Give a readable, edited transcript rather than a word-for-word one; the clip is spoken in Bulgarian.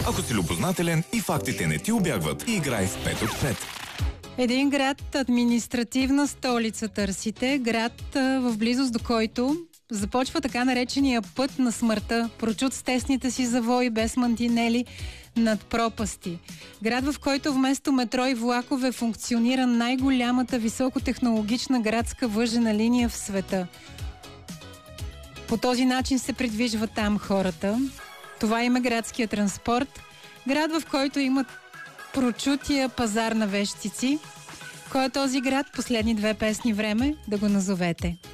Ако си любознателен и фактите не ти убягват, играй в 5 от 5. Един град, административна столица търсите, град в близост до който започва така наречения път на смъртта, прочут с тесните си завои без мантинели над пропасти. Град, в който вместо метро и влакове функционира най-голямата високотехнологична градска въжена линия в света. По този начин се придвижват там хората. Това има градския транспорт. Град, в който имат прочутия пазар на вещици. Кой е този град? Последни 2 песни време да го назовете.